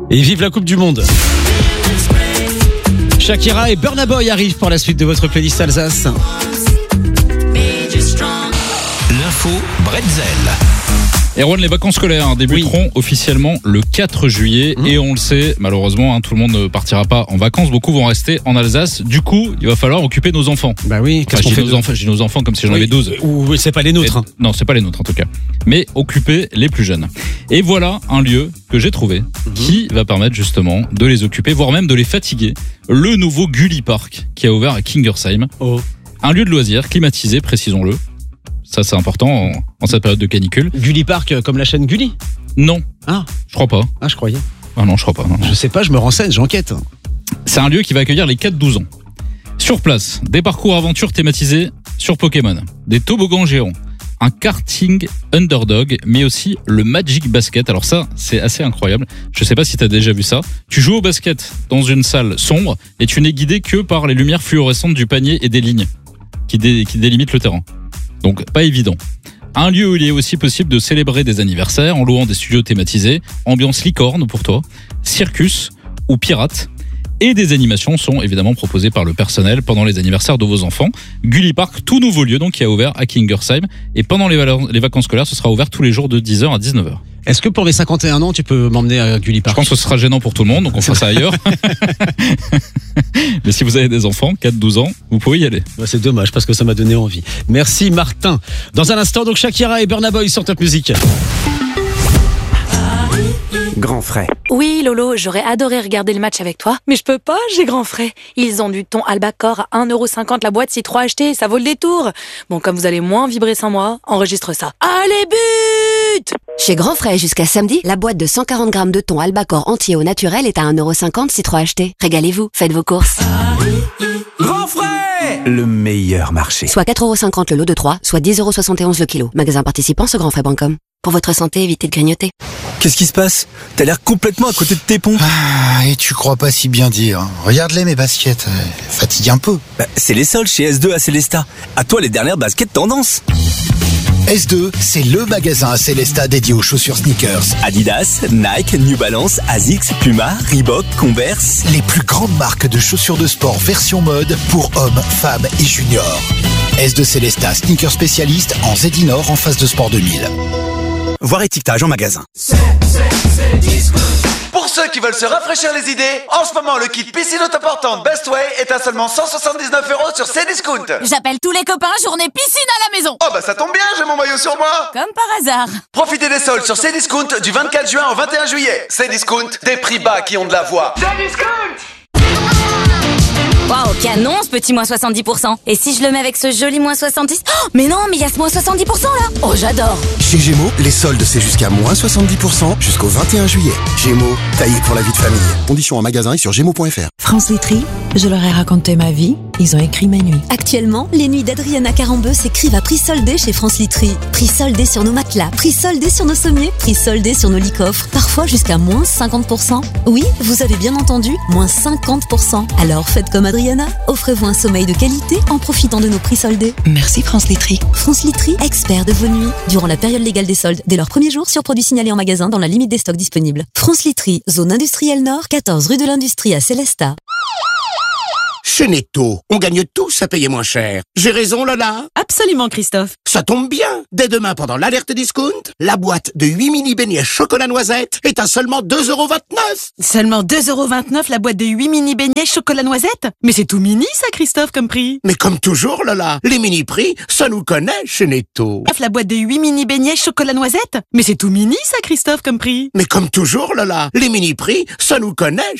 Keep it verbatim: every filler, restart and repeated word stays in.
Et vive la Coupe du Monde. Shakira et Burna Boy arrivent pour la suite de votre playlist Alsace. L'info Bretzel. Erwan, les vacances scolaires débuteront oui. officiellement le quatre juillet mmh. et on le sait, malheureusement, hein, tout le monde ne partira pas en vacances, beaucoup vont rester en Alsace. Du coup, il va falloir occuper nos enfants. Bah oui, enfin, qu'est-ce qu'on fait nos enfants, j'ai nos enfants comme si j'en oui. avais douze. Ou c'est pas les nôtres. Hein. Et, non, c'est pas les nôtres en tout cas. Mais occuper les plus jeunes. Et voilà un lieu que j'ai trouvé mmh. qui va permettre justement de les occuper, voire même de les fatiguer. Le nouveau Gulli Park qui a ouvert à Kingersheim. Oh. Un lieu de loisirs climatisé, précisons-le. Ça, c'est important en, en cette période de canicule. Gulli Park, comme la chaîne Gulli ? Non. Ah. Je crois pas. Ah, je croyais. Ah non, je crois pas. Non, non. Je sais pas, je me renseigne, j'enquête. C'est un lieu qui va accueillir les quatre douze ans. Sur place, des parcours aventures thématisés sur Pokémon, des toboggans géants, un karting underdog, mais aussi le Magic Basket. Alors ça, c'est assez incroyable. Je sais pas si t'as déjà vu ça. Tu joues au basket dans une salle sombre et tu n'es guidé que par les lumières fluorescentes du panier et des lignes qui, dé- qui délimitent le terrain. Donc pas évident. Un lieu où il est aussi possible de célébrer des anniversaires en louant des studios thématisés, ambiance licorne pour toi, circus ou pirate. Et des animations sont évidemment proposées par le personnel pendant les anniversaires de vos enfants. Gulli Park, tout nouveau lieu donc qui a ouvert à Kingersheim. Et pendant les, valeurs, les vacances scolaires, ce sera ouvert tous les jours de dix heures à dix-neuf heures. Est-ce que pour mes cinquante et un ans, tu peux m'emmener à Gulli Park ? Je pense que ce sera gênant pour tout le monde, donc on fera ça ailleurs. Mais si vous avez des enfants, quatre douze ans, vous pouvez y aller. Bah c'est dommage parce que ça m'a donné envie. Merci Martin. Dans un instant, donc Shakira et Burna Boy sur Top Music. Grand frais. Oui, Lolo, j'aurais adoré regarder le match avec toi, mais je peux pas, j'ai grand frais. Ils ont du thon Albacor à un euro cinquante la boîte, si trois achetés, ça vaut le détour. Bon, comme vous allez moins vibrer sans moi, enregistre ça. Allez, but! Chez Grand Frais, jusqu'à samedi, la boîte de cent quarante grammes de thon Albacor entier au naturel est à un euro cinquante si trois achetés. Régalez-vous, faites vos courses. Grand frais! Le meilleur marché. Soit quatre euros cinquante le lot de trois, soit dix euros soixante et onze le kilo. Magasin participant sur grandfrais point com. Pour votre santé, évitez de grignoter. Qu'est-ce qui se passe ? T'as l'air complètement à côté de tes pompes. Ah, et tu crois pas si bien dire. Regarde-les mes baskets, euh, fatigue un peu. Bah, c'est les soldes chez S deux à Célestat. À toi les dernières baskets tendance. S deux, c'est le magasin à Célestat dédié aux chaussures sneakers. Adidas, Nike, New Balance, Asics, Puma, Reebok, Converse. Les plus grandes marques de chaussures de sport version mode pour hommes, femmes et juniors. S deux Célestat, sneaker spécialiste en Zedinor en face de Sport deux mille. Voir étiquetage en magasin. C'est, c'est, c'est disco. Pour ceux qui veulent se rafraîchir les idées, en ce moment le kit piscine autoportante Best Way est à seulement cent soixante-dix-neuf euros sur Cdiscount. J'appelle tous les copains, journée piscine à la maison. Oh bah ça tombe bien, j'ai mon maillot sur moi. Comme par hasard. Profitez des soldes sur Cdiscount du vingt-quatre juin au vingt et un juillet. Cdiscount, des prix bas qui ont de la voix. Cdiscount. Waouh, canon ce petit moins soixante-dix pour cent. Et si je le mets avec ce joli moins soixante-dix ? Oh, mais non, mais il y a ce moins soixante-dix pour cent là. Oh, j'adore. Chez Gémeaux, les soldes c'est jusqu'à moins soixante-dix pour cent jusqu'au vingt et un juillet. Gémeaux, taillé pour la vie de famille. Conditions en magasin et sur gémeaux point f r. France Litry, je leur ai raconté ma vie, ils ont écrit mes nuits. Actuellement, les nuits d'Adriana Carambeu s'écrivent à prix soldé chez France Litry. Prix soldé sur nos matelas, prix soldé sur nos sommiers, prix soldé sur nos lits coffres. Parfois jusqu'à moins cinquante pour cent. Oui, vous avez bien entendu, moins cinquante pour cent. Alors faites comme Adriana, offrez-vous un sommeil de qualité en profitant de nos prix soldés. Merci France Litry. France Litry, expert de vos nuits. Durant la période légale des soldes, dès leur premier jour sur produits signalés en magasin dans la limite des stocks disponibles. France Litry, zone industrielle nord, quatorze rue de l'Industrie à Célestat. Chez Netto, on gagne tous à payer moins cher. J'ai raison, Lola ? Absolument, Christophe. Ça tombe bien. Dès demain, pendant l'alerte discount, la boîte de huit mini beignets chocolat noisette est à seulement deux euros vingt-neuf. Seulement deux euros vingt-neuf la boîte de huit mini beignets chocolat noisette ? Mais c'est tout mini, ça, Christophe, comme prix. Mais comme toujours, Lola, les mini prix, ça nous connaît chez Netto. La boîte de huit mini beignets chocolat noisette ? Mais c'est tout mini, ça, Christophe, comme prix. Mais comme toujours, Lola, les mini prix, ça nous connaît